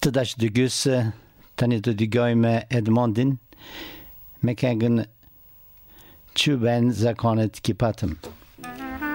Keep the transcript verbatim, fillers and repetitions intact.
të dash dy gjysë, tani të dygoj me Edmondin, me këngën që ben zakonet që patëm.